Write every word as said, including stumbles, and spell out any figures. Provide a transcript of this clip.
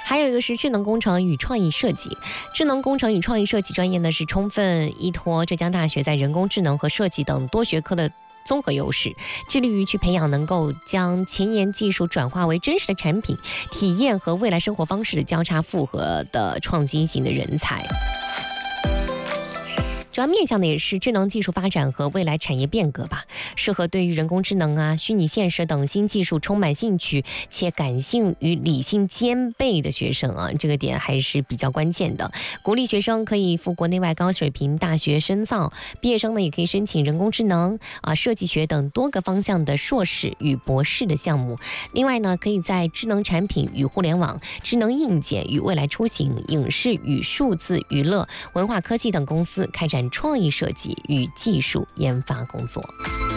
还有一个是智能工程与创意设计。智能工程与创意设计专业呢，是充分依托浙江大学在人工智能和设计等多学科的综合优势，致力于去培养能够将前沿技术转化为真实的产品体验和未来生活方式的交叉复合的创新型的人才。主要面向的也是智能技术发展和未来产业变革吧，适合对于人工智能啊、虚拟现实等新技术充满兴趣且感性与理性兼备的学生啊，这个点还是比较关键的。鼓励学生可以赴国内外高水平大学深造，毕业生呢也可以申请人工智能啊、设计学等多个方向的硕士与博士的项目。另外呢，可以在智能产品与互联网、智能硬件与未来出行、影视与数字娱乐、文化科技等公司开展创意设计与技术研发工作。